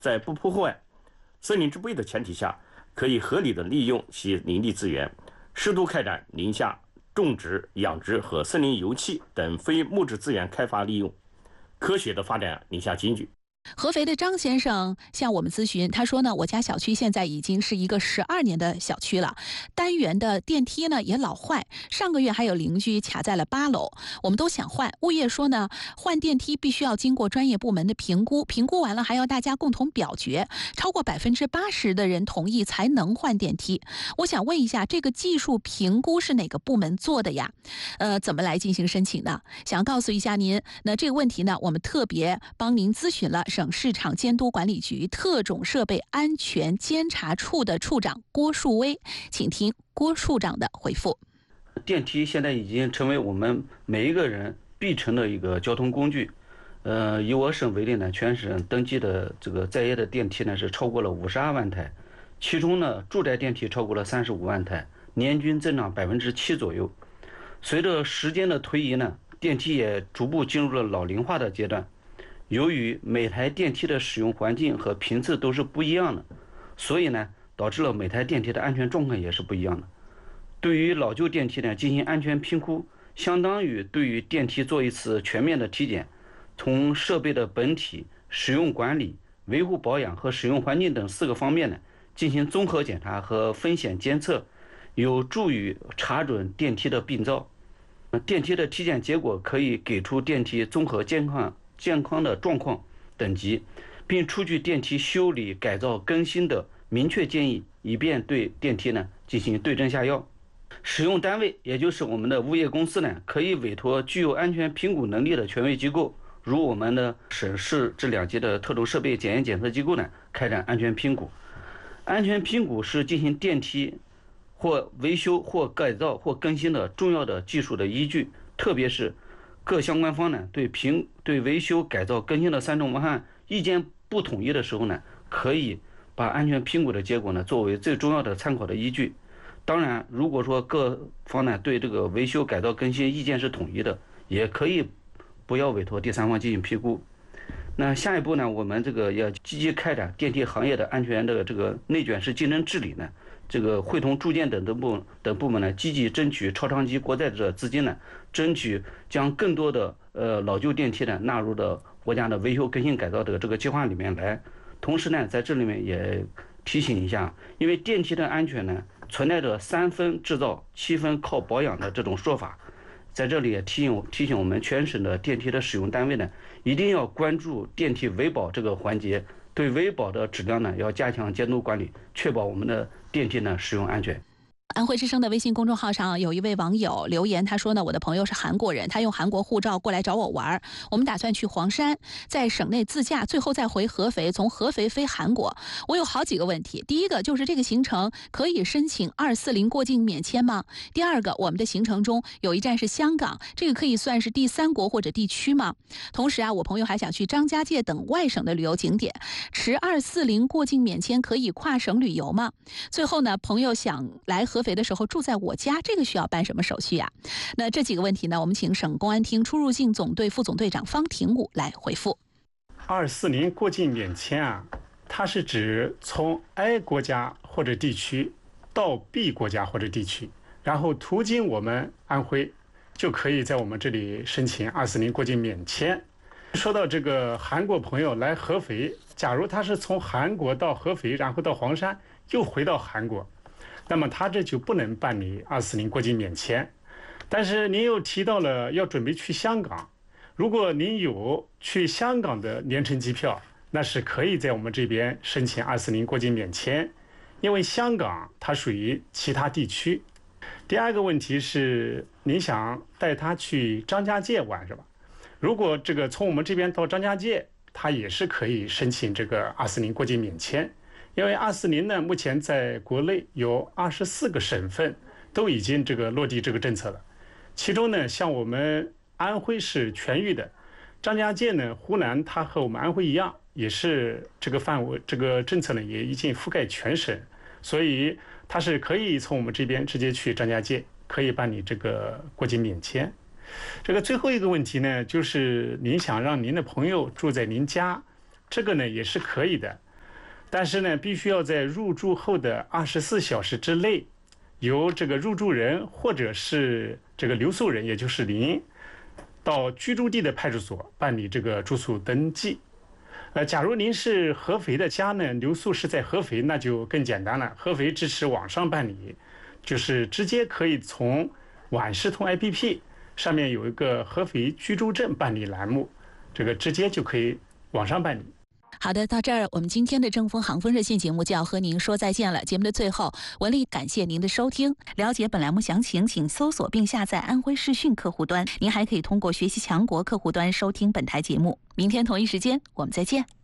在不破坏森林之备的前提下，可以合理的利用其林地资源，适度开展林下种植、养殖和森林油气等非物质资源开发利用，科学的发展林下经济。 合肥的张先生向我们咨询，他说呢，我家小区现在已经是一个12年的小区了，单元的电梯呢也老坏，上个月还有邻居卡在了8楼，我们都想换，物业说呢，换电梯必须要经过专业部门的评估，评估完了还要大家共同表决，超过80%的人同意才能换电梯。我想问一下，这个技术评估是哪个部门做的呀？怎么来进行申请呢？想要告诉一下您，那这个问题呢，我们特别帮您咨询了省市场监督管理局特种设备安全监察处的处长郭树威，请听郭处长的回复。 电梯现在已经成为我们每一个人必乘的一个交通工具。以我省为例呢，全省登记的这个在业的电梯呢是超过了52万台，其中呢住宅电梯超过了35万台，年均增长7%左右。随着时间的推移呢，电梯也逐步进入了老龄化的阶段。由于每台电梯的使用环境和频次都是不一样的，所以呢，导致了每台电梯的安全状况也是不一样的。对于老旧电梯呢进行安全评估，相当于对于电梯做一次全面的体检，从设备的本体、使用管理、维护保养和使用环境等4个方面呢进行综合检查和风险监测，有助于查准电梯的病灶。电梯的体检结果可以给出电梯综合健康的状况等级，并出具电梯修理、改造、更新的明确建议，以便对电梯呢进行对症下药。使用单位也就是我们的物业公司呢，可以委托具有安全评估能力的权威机构，如我们的省市这2级的特种设备检验检测机构呢，开展安全评估。安全评估是进行电梯或维修或改造或更新的重要的技术的依据，特别是各相关方呢对维修、改造、更新的3种方案意见不统一的时候呢，可以把安全评估的结果呢作为最重要的参考的依据。当然，如果说各方呢对这个维修、改造、更新意见是统一的，也可以不要委托第三方进行评估。那下一步呢，我们这个要积极开展电梯行业的安全的这个内卷式竞争治理呢，这个会同住建等部门呢，积极争取超长期国债的资金呢，争取将更多的老旧电梯呢纳入到国家的维修更新改造的这个计划里面来。同时呢，在这里面也提醒一下，因为电梯的安全呢存在着3分制造7分靠保养的这种说法，在这里也提醒我们全省的电梯的使用单位呢，一定要关注电梯维保这个环节，对维保的质量呢要加强监督管理，确保我们的电梯呢使用安全。 安徽之声的微信公众号上有一位网友留言，他说呢，我的朋友是韩国人，他用韩国护照过来找我玩，我们打算去黄山，在省内自驾，最后再回合肥，从合肥飞韩国。我有好几个问题，第一个就是这个行程可以申请240过境免签吗？第二个，我们的行程中有一站是香港，这个可以算是第3国或者地区吗？同时啊，我朋友还想去张家界等外省的旅游景点，持240过境免签可以跨省旅游吗？最后呢，朋友想来合肥的时候住在我家，这个需要办什么手续呀？那这几个问题呢，我们请省公安厅出入境总队副总队长方廷武来回复。 240过境免签啊，它是指从 A 国家或者地区到 B 国家或者地区，然后途经我们安徽，就可以在我们这里申请240过境免签。说到这个韩国朋友来合肥，假如他是从韩国到合肥，然后到黄山，又回到韩国，那么他这就不能办理240过境免签。但是您又提到了要准备去香港，如果您有去香港的联程机票，那是可以在我们这边申请240过境免签，因为香港它属于其他地区。第二个问题是，您想带他去张家界玩是吧？如果这个从我们这边到张家界，他也是可以申请这个240过境免签。因为240呢，目前在国内有24个省份都已经这个落地这个政策了，其中呢，像我们安徽是全域的，张家界呢，湖南它和我们安徽一样，也是这个范围，这个政策呢也已经覆盖全省，所以它是可以从我们这边直接去张家界，可以办理这个过境免签。这个最后一个问题呢，就是您想让您的朋友住在您家，这个呢也是可以的。 但是呢，必须要在入住后的24小时之内，由这个入住人或者是这个留宿人，也就是您，到居住地的派出所办理这个住宿登记。假如您是合肥的家呢，留宿是在合肥，那就更简单了。合肥支持网上办理，就是直接可以从晚视通 APP 上面有一个合肥居住证办理栏目，这个直接就可以网上办理。 好的，到这儿我们今天的正风航风热线节目就要和您说再见了。节目的最后，文丽感谢您的收听。了解本栏目详情，请搜索并下载安徽视讯客户端。您还可以通过学习强国客户端收听本台节目。明天同一时间，我们再见。